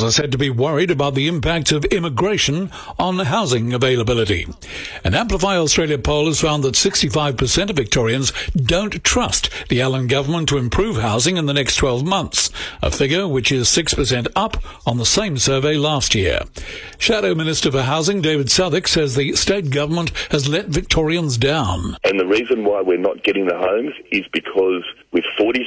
are said to be worried about the impact of immigration on housing availability. An Amplify Australia poll has found that 65% of Victorians don't trust the Allen government to improve housing in the next 12 months, a figure which is 6% up on the same survey last year. Shadow Minister for Housing David Southwick says the state government has let Victorians down. And the reason why we're not getting the homes is because with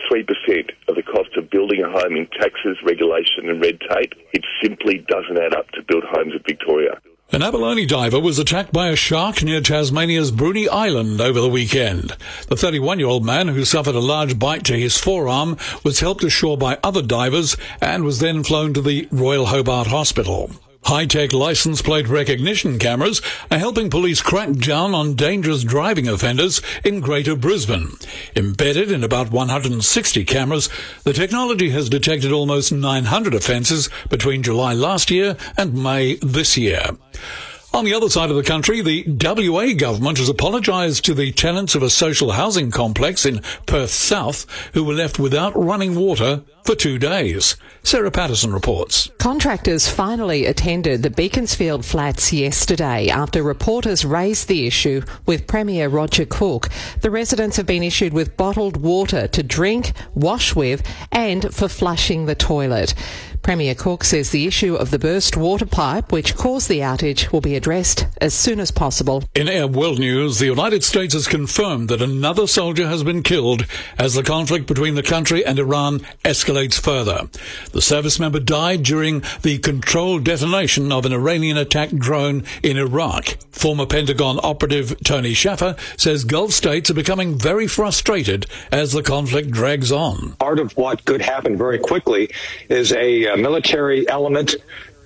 43% of the cost of building a home in taxes, regulation and red tape, it simply doesn't add up to build homes in Victoria. An abalone diver was attacked by a shark near Tasmania's Bruny Island over the weekend. The 31-year-old man, who suffered a large bite to his forearm, was helped ashore by other divers and was then flown to the Royal Hobart Hospital. High-tech license plate recognition cameras are helping police crack down on dangerous driving offenders in Greater Brisbane. Embedded in about 160 cameras, the technology has detected almost 900 offences between July last year and May this year. On the other side of the country, the WA government has apologised to the tenants of a social housing complex in Perth South who were left without running water for 2 days. Sarah Patterson reports. Contractors finally attended the Beaconsfield flats yesterday after reporters raised the issue with Premier Roger Cook. The residents have been issued with bottled water to drink, wash with and for flushing the toilet. Premier Cook says the issue of the burst water pipe, which caused the outage, will be addressed as soon as possible. In Air World News, the United States has confirmed that another soldier has been killed as the conflict between the country and Iran escalates further. The service member died during the controlled detonation of an Iranian-attacked drone in Iraq. Former Pentagon operative Tony Shaffer says Gulf states are becoming very frustrated as the conflict drags on. Part of what could happen very quickly is a military element,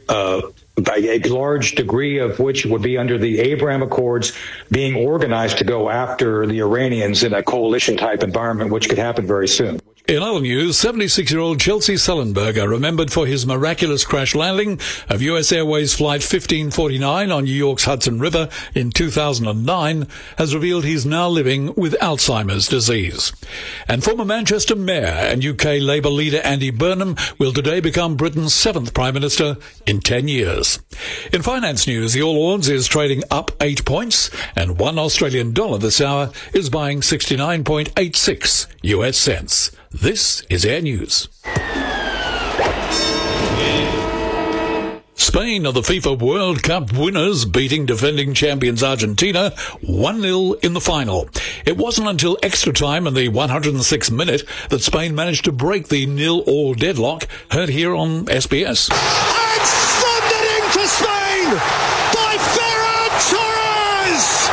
by a large degree of which would be under the Abraham Accords, being organized to go after the Iranians in a coalition-type environment, which could happen very soon. In other news, 76-year-old Chelsea Sullenberger, remembered for his miraculous crash landing of US Airways Flight 1549 on New York's Hudson River in 2009, has revealed he's now living with Alzheimer's disease. And former Manchester Mayor and UK Labour leader Andy Burnham will today become Britain's 7th Prime Minister in 10 years. In finance news, the All Ords is trading up 8 points, and $1 Australian dollar this hour is buying 69.86 US cents. This is Air News. Spain are the FIFA World Cup winners, beating defending champions Argentina 1-0 in the final. It wasn't until extra time in the 106th minute that Spain managed to break the 0-0 deadlock, heard here on SBS. It's thundering to Spain by Ferran Torres!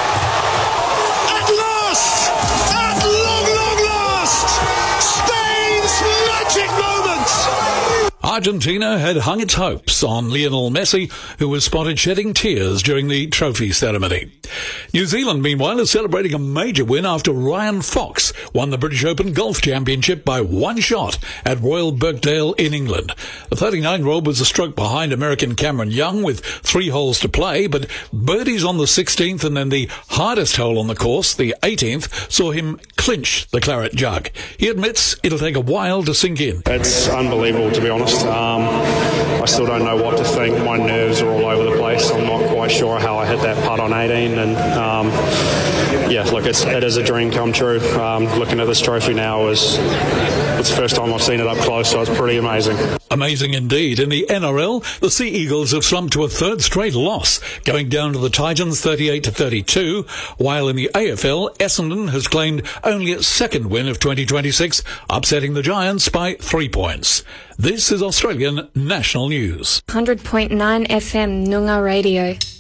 At last! At long last! Spain's magic moment! Argentina had hung its hopes on Lionel Messi, who was spotted shedding tears during the trophy ceremony. New Zealand, meanwhile, is celebrating a major win after Ryan Fox won the British Open Golf Championship by one shot at Royal Birkdale in England. The 39-year-old was a stroke behind American Cameron Young with 3 holes to play, but birdies on the 16th and then the hardest hole on the course, the 18th, saw him clinch the claret jug. He admits it'll take a while to sink in. It's unbelievable, to be honest. I still don't know what to think. My nerves are all over the place. I'm not quite sure how I hit that putt on 18, and look, it is a dream come true. Looking at this trophy now it's the first time I've seen it up close, so it's pretty amazing. Amazing indeed. In the NRL, the Sea Eagles have slumped to a third straight loss, going down to the Titans 38-32, while in the AFL, Essendon has claimed only its second win of 2026, upsetting the Giants by 3 points. This is Australian National News. 100.9 FM Noongar Radio.